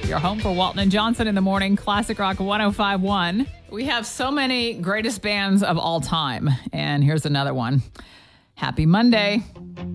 Your home for Walton and Johnson in the morning, Classic Rock 105.1. We have so many greatest bands of all time. And here's another one. Happy Monday.